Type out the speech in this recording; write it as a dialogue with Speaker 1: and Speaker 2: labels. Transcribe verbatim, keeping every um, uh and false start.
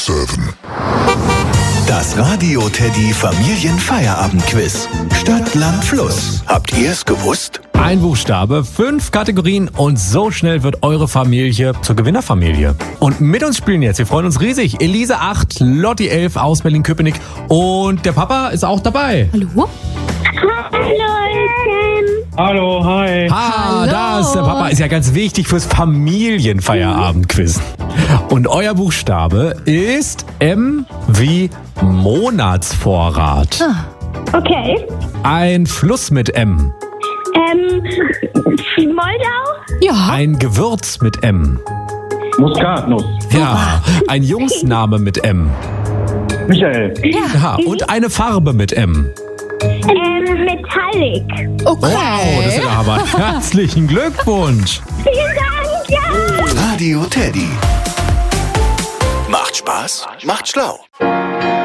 Speaker 1: sieben.
Speaker 2: Das Radio Teddy Familienfeierabend-Quiz. Stadt, Land, Fluss. Habt ihr es gewusst?
Speaker 3: Ein Buchstabe, fünf Kategorien und so schnell wird eure Familie zur Gewinnerfamilie. Und mit uns spielen jetzt, wir freuen uns riesig, Elise acht, Lotti elf aus Berlin-Köpenick und der Papa ist auch dabei.
Speaker 4: Hallo?
Speaker 5: Hallo, hi.
Speaker 3: Ah,
Speaker 4: Hallo.
Speaker 3: da ist der Papa, ist ja ganz wichtig fürs Familienfeierabend-Quiz. Und euer Buchstabe ist M wie Monatsvorrat.
Speaker 4: Ah.
Speaker 6: Okay.
Speaker 3: Ein Fluss mit M.
Speaker 6: Ähm, Moldau?
Speaker 4: Ja.
Speaker 3: Ein Gewürz mit M.
Speaker 5: Muskatnuss.
Speaker 3: Ja, ein Jungsname mit M.
Speaker 5: Michael.
Speaker 3: Ja, und eine Farbe mit M.
Speaker 6: Ähm, Metallic.
Speaker 4: Okay.
Speaker 3: Wow, das ist ja aber herzlichen Glückwunsch.
Speaker 6: Vielen Dank, ja.
Speaker 2: Radio Teddy. Macht Spaß, macht schlau.